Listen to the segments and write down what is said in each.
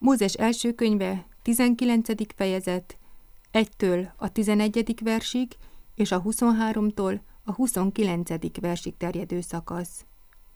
Mózes első könyve, 19. fejezet, 1-től a 11. versig, és a 23-tól a 29. versig terjedő szakasz.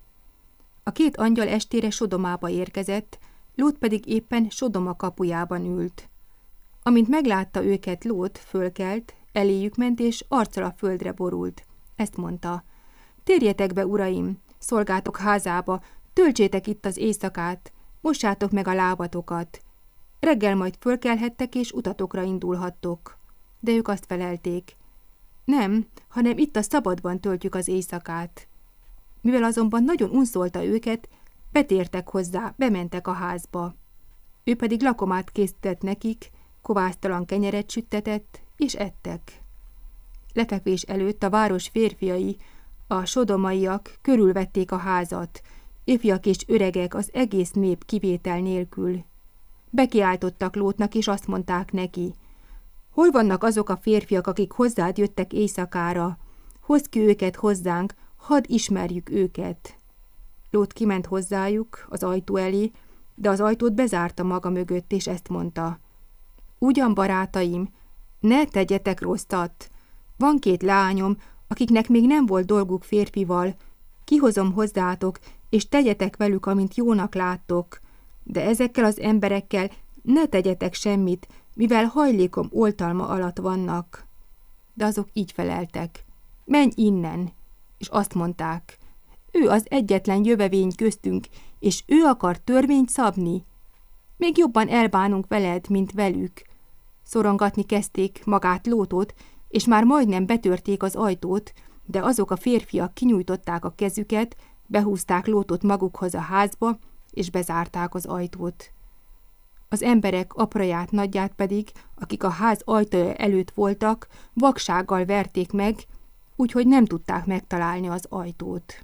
A két angyal estére Sodomába érkezett, Lót pedig éppen Sodoma kapujában ült. Amint meglátta őket, Lót fölkelt, eléjük ment, és arccal a földre borult. Ezt mondta: térjetek be, uraim, szolgátok házába, töltsétek itt az éjszakát, mossátok meg a lábatokat. Reggel majd fölkelhettek, és utatokra indulhattok. De ők azt felelték: nem, hanem itt a szabadban töltjük az éjszakát. Mivel azonban nagyon unszolta őket, betértek hozzá, bementek a házba. Ő pedig lakomát készített nekik, kovásztalan kenyeret süttetett, és ettek. Lefekvés előtt a város férfiai, a sodomaiak körülvették a házat, ifjak és öregek, az egész nép kivétel nélkül. Bekiáltottak Lótnak, és azt mondták neki: hol vannak azok a férfiak, akik hozzád jöttek éjszakára? Hozd ki őket hozzánk, hadd ismerjük őket. Lót kiment hozzájuk az ajtó elé, de az ajtót bezárta maga mögött, és ezt mondta: ugyan, barátaim, ne tegyetek rosszat. Van 2 leányom, akiknek még nem volt dolguk férfival. Kihozom hozzátok, és tegyetek velük, amint jónak láttok. De ezekkel az emberekkel ne tegyetek semmit, mivel hajlékom oltalma alatt vannak. De azok így feleltek: menj innen! És azt mondták: ő az egyetlen jövevény köztünk, és ő akar törvényt szabni. Még jobban elbánunk veled, mint velük. Szorongatni kezdték magát Lótot, és már majdnem betörték az ajtót, de azok a férfiak kinyújtották a kezüket, behúzták Lótot magukhoz a házba, és bezárták az ajtót. Az emberek apraját, nagyját pedig, akik a ház ajtaja előtt voltak, vaksággal verték meg, úgyhogy nem tudták megtalálni az ajtót.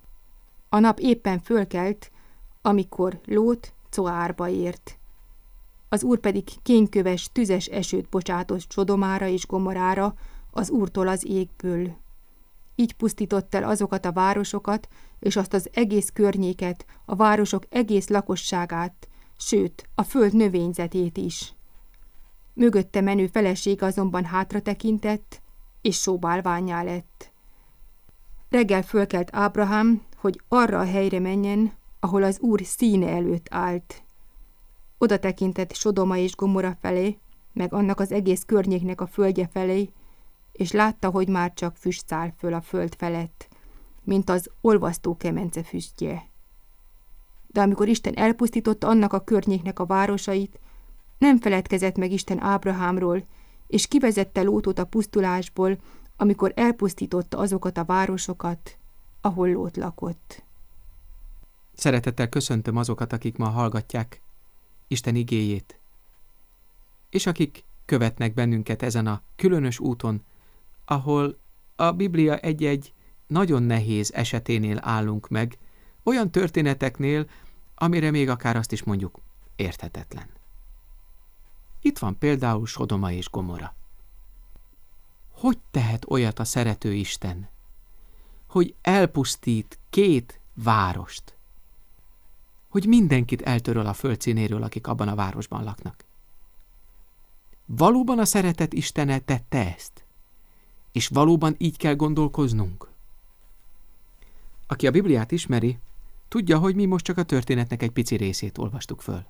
A nap éppen fölkelt, amikor Lót Coárba ért. Az Úr pedig kényköves, tüzes esőt bocsátott Sodomára és Gomorára az Úrtól az égből. Így pusztított el azokat a városokat, és azt az egész környéket, a városok egész lakosságát, sőt, a föld növényzetét is. Mögötte menő felesége azonban hátra tekintett, és sóbálvánnyá lett. Reggel fölkelt Ábrahám, hogy arra a helyre menjen, ahol az Úr színe előtt állt. Oda tekintett Sodoma és Gomora felé, meg annak az egész környéknek a földje felé, és látta, hogy már csak füst száll föl a föld felett, mint az olvasztó kemence füstje. De amikor Isten elpusztította annak a környéknek a városait, nem feledkezett meg Isten Ábrahámról, és kivezette Lótot a pusztulásból, amikor elpusztította azokat a városokat, ahol Lót lakott. Szeretettel köszöntöm azokat, akik ma hallgatják Isten igéjét, és akik követnek bennünket ezen a különös úton, ahol a Biblia egy-egy nagyon nehéz eseténél állunk meg, olyan történeteknél, amire még akár azt is mondjuk érthetetlen. Itt van például Sodoma és Gomora. Hogy tehet olyat a szerető Isten, hogy elpusztít 2 várost, hogy mindenkit eltöröl a föld színéről, akik abban a városban laknak? Valóban a szeretet Istene tette ezt? És valóban így kell gondolkoznunk? Aki a Bibliát ismeri, tudja, hogy mi most csak a történetnek egy pici részét olvastuk föl.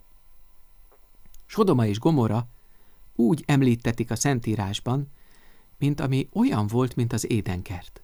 Sodoma és Gomora úgy említetik a Szentírásban, mint ami olyan volt, mint az Édenkert.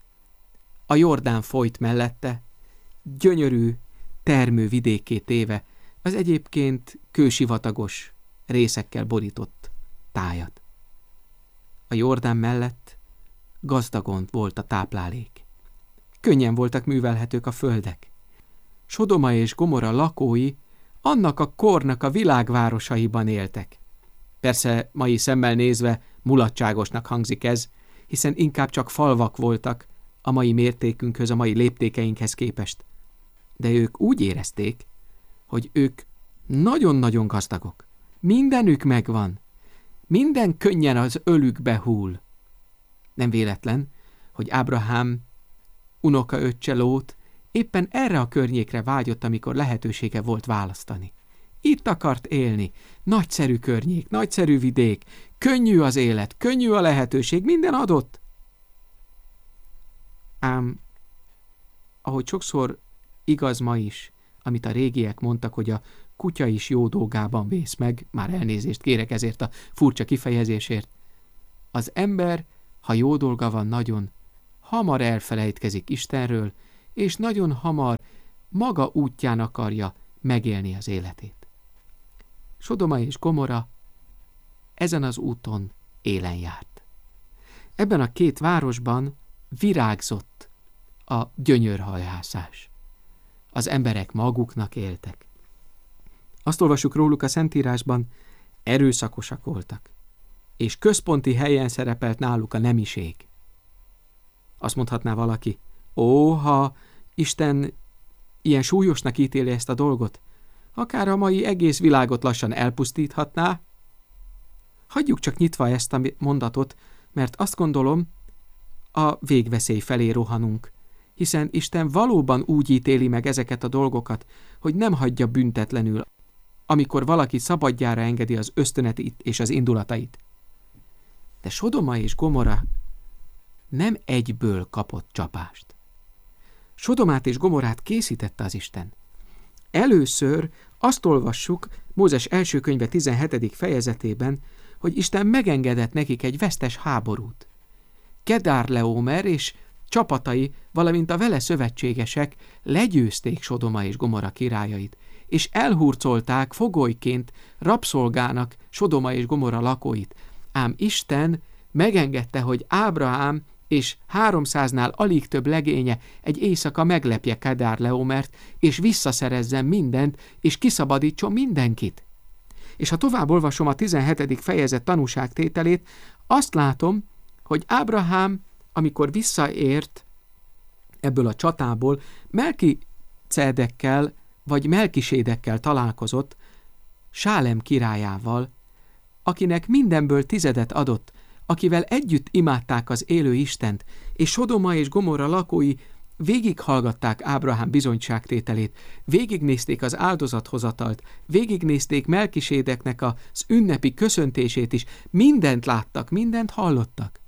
A Jordán folyt mellette, gyönyörű, termő vidékké téve az egyébként kősivatagos részekkel borított tájat. A Jordán mellett gazdagon volt a táplálék. Könnyen voltak művelhetők a földek. Sodoma és Gomora lakói annak a kornak a világvárosaiban éltek. Persze mai szemmel nézve mulatságosnak hangzik ez, hiszen inkább csak falvak voltak a mai mértékünkhöz, a mai léptékeinkhez képest. De ők úgy érezték, hogy ők nagyon-nagyon gazdagok. Mindenük megvan. Minden könnyen az ölükbe hull. Nem véletlen, hogy Ábrahám unokaöccse Lót éppen erre a környékre vágyott, amikor lehetősége volt választani. Itt akart élni. Nagyszerű környék, nagyszerű vidék, könnyű az élet, könnyű a lehetőség, minden adott. Ám, ahogy sokszor igaz ma is, amit a régiek mondtak, hogy a kutya is jó dolgában vész meg, már elnézést kérek ezért a furcsa kifejezésért, az ember, ha jó dolga van nagyon, hamar elfelejtkezik Istenről, és nagyon hamar maga útján akarja megélni az életét. Sodoma és Gomorra ezen az úton élen járt. Ebben a két városban virágzott a gyönyörhalászás. Az emberek maguknak éltek. Azt olvassuk róluk a Szentírásban, erőszakosak voltak, és központi helyen szerepelt náluk a nemiség. Azt mondhatná valaki, ha Isten ilyen súlyosnak ítéli ezt a dolgot, akár a mai egész világot lassan elpusztíthatná. Hagyjuk csak nyitva ezt a mondatot, mert azt gondolom, a végveszély felé rohanunk, hiszen Isten valóban úgy ítéli meg ezeket a dolgokat, hogy nem hagyja büntetlenül, amikor valaki szabadjára engedi az ösztönetét és az indulatait. De Sodoma és Gomorra nem egyből kapott csapást. Sodomát és Gomorrát készítette az Isten. Először azt olvassuk Mózes első könyve 17. fejezetében, hogy Isten megengedett nekik egy vesztes háborút. Kedárleómer és csapatai, valamint a vele szövetségesek legyőzték Sodoma és Gomorra királyait, és elhurcolták fogolyként rabszolgának Sodoma és Gomorra lakóit. Ám Isten megengedte, hogy Ábrahám és 300-nál alig több legénye egy éjszaka meglepje Kedárleómert, és visszaszerezzen mindent, és kiszabadítson mindenkit. És ha tovább olvasom a 17. fejezet tanúságtételét, azt látom, hogy Ábrahám, amikor visszaért ebből a csatából, Melkisedekkel vagy Melkisédekkel találkozott, Sálem királyával, akinek mindenből 10 adott, akivel együtt imádták az élő Istent, és Sodoma és Gomorra lakói végighallgatták Ábrahám bizonyságtételét, végignézték az áldozathozatalt, végignézték Melkisédeknek az ünnepi köszöntését is, mindent láttak, mindent hallottak.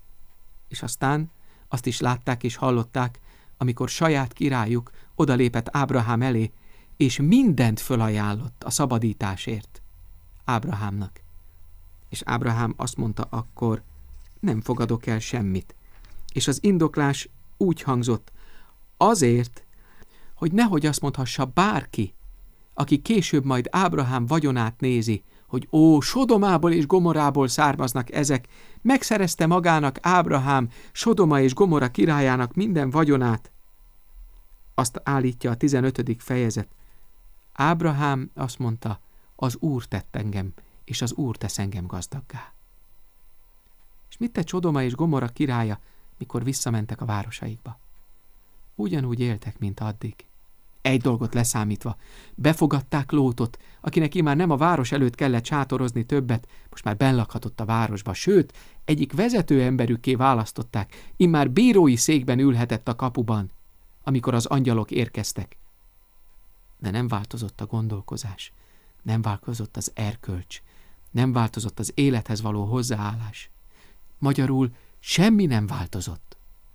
És aztán azt is látták és hallották, amikor saját királyuk odalépett Ábrahám elé, és mindent fölajánlott a szabadításért Ábrahámnak. És Ábrahám azt mondta akkor, nem fogadok el semmit. És az indoklás úgy hangzott, azért, hogy nehogy azt mondhassa bárki, aki később majd Ábrahám vagyonát nézi, hogy Sodomából és Gomorrából származnak ezek, megszerezte magának Ábrahám Sodoma és Gomorra királyának minden vagyonát. Azt állítja a 15. fejezet. Ábrahám azt mondta, az Úr tett engem, és az Úr tesz engem gazdaggá. És mit tett Sodoma és Gomorra királya, mikor visszamentek a városaikba? Ugyanúgy éltek, mint addig. Egy dolgot leszámítva, befogadták Lótot, akinek immár nem a város előtt kellett sátorozni többet, most már bennlakhatott a városba, sőt, egyik vezető emberükké választották, immár bírói székben ülhetett a kapuban, amikor az angyalok érkeztek. De nem változott a gondolkozás, nem változott az erkölcs, nem változott az élethez való hozzáállás. Magyarul semmi nem változott.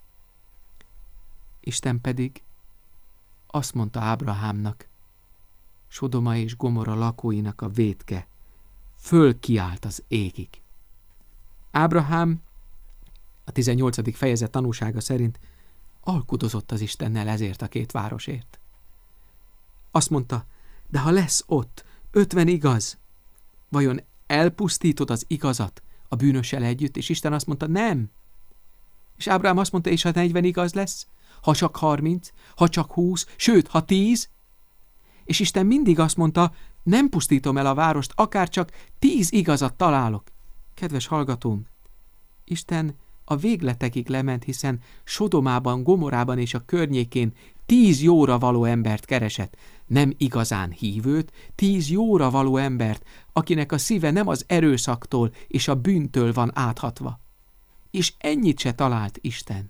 Isten pedig azt mondta Ábrahámnak, Sodoma és Gomorra lakóinak a vétke fölkiált az égig. Ábrahám a 18. fejezet tanúsága szerint alkudozott az Istennel ezért a két városért. Azt mondta, de ha lesz ott 50 igaz, vajon elpusztítod az igazat a bűnössel együtt? És Isten azt mondta, nem. És Ábrahám azt mondta, és ha 40 igaz lesz, ha csak 30, ha csak 20, sőt, ha 10? És Isten mindig azt mondta, nem pusztítom el a várost, akár csak 10 igazat találok. Kedves hallgatóm, Isten a végletekig lement, hiszen Sodomában, Gomorrában és a környékén 10 jóra való embert keresett, nem igazán hívőt, 10 jóra való embert, akinek a szíve nem az erőszaktól és a bűntől van áthatva. És ennyit se talált Isten.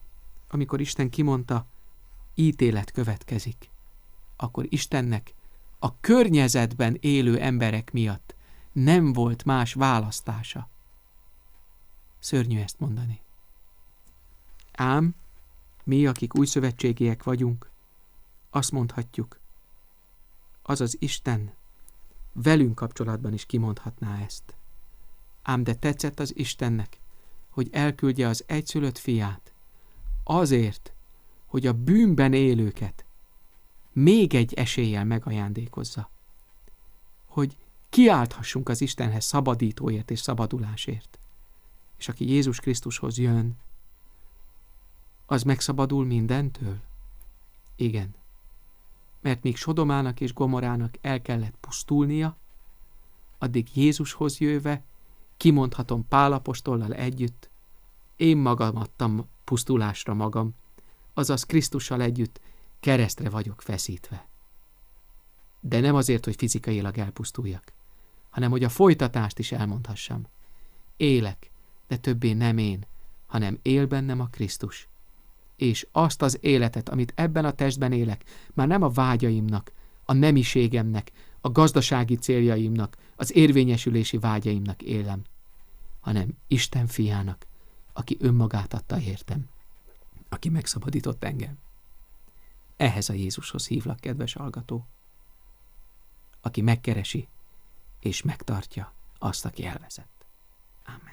Amikor Isten kimondta, ítélet következik, akkor Istennek a környezetben élő emberek miatt nem volt más választása. Szörnyű ezt mondani. Ám mi, akik újszövetségiek vagyunk, azt mondhatjuk, az az Isten velünk kapcsolatban is kimondhatná ezt. Ám de tetszett az Istennek, hogy elküldje az egyszülött fiát, azért, hogy a bűnben élőket még egy eséllyel megajándékozza. Hogy kiálthassunk az Istenhez szabadítóért és szabadulásért. És aki Jézus Krisztushoz jön, az megszabadul mindentől? Igen. Mert míg Sodomának és Gomorának el kellett pusztulnia, addig Jézushoz jöve kimondhatom Pál apostollal együtt, én magam adtam pusztulásra magam, azaz Krisztussal együtt keresztre vagyok feszítve. De nem azért, hogy fizikailag elpusztuljak, hanem hogy a folytatást is elmondhassam. Élek, de többé nem én, hanem él bennem a Krisztus. És azt az életet, amit ebben a testben élek, már nem a vágyaimnak, a nemiségemnek, a gazdasági céljaimnak, az érvényesülési vágyaimnak élem, hanem Isten fiának, aki önmagát adta értem, aki megszabadított engem. Ehhez a Jézushoz hívlak, kedves hallgató, aki megkeresi és megtartja azt, aki elvezett. Amen.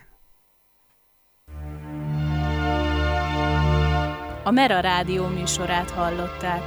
A Mera Rádió műsorát hallották.